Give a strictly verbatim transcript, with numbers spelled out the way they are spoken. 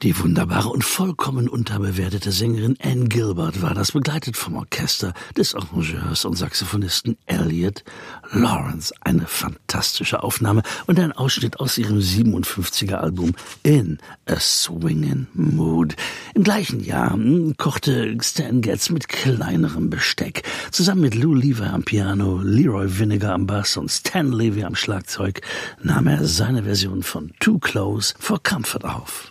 Die wunderbare und vollkommen unterbewertete Sängerin Ann Gilbert war das, begleitet vom Orchester des Arrangeurs und Saxophonisten Elliot Lawrence. Eine fantastische Aufnahme und ein Ausschnitt aus ihrem siebenundfünfziger Album In a Swingin' Mood. Im gleichen Jahr kochte Stan Getz mit kleinerem Besteck. Zusammen mit Lou Lever am Piano, Leroy Vinnegar am Bass und Stan Levy am Schlagzeug nahm er seine Version von Too Close for Comfort auf.